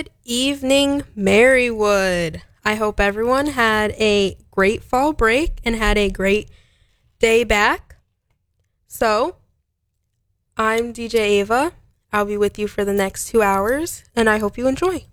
Good evening, Marywood. I hope everyone had a great fall break and had a great day back. So, I'm DJ Ava. I'll be with you for the next 2 hours, and I hope you enjoy.